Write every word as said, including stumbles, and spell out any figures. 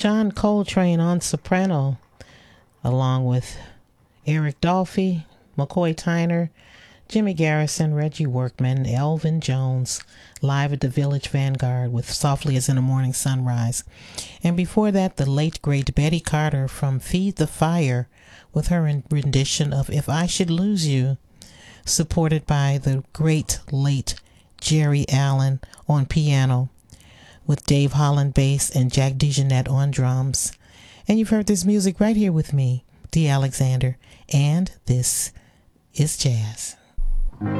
John Coltrane on soprano, along with Eric Dolphy, McCoy Tyner, Jimmy Garrison, Reggie Workman, Elvin Jones, live at the Village Vanguard with Softly as in the Morning Sunrise. And before that, the late, great Betty Carter from Feed the Fire with her rendition of If I Should Lose You, supported by the great, late Jerry Allen on piano, with Dave Holland bass and Jack DeJohnette on drums. And you've heard this music right here with me, Dee Alexander, and this is jazz.